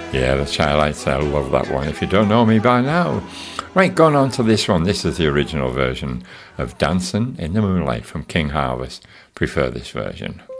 Yeah, the Childlights, I love that one. If you don't know me by now. Right, going on to this one. This is the original version of Dancing in the Moonlight from King Harvest. Prefer this version.